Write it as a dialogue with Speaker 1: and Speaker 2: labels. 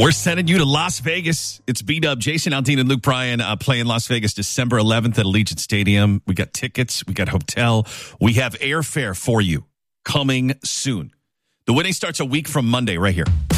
Speaker 1: We're sending you to Las Vegas. It's B-Dub, Jason Aldean, and Luke Bryan playing Las Vegas December 11th at Allegiant Stadium. We got tickets. We got hotel. We have airfare for you coming soon. The wedding starts a week from Monday right here.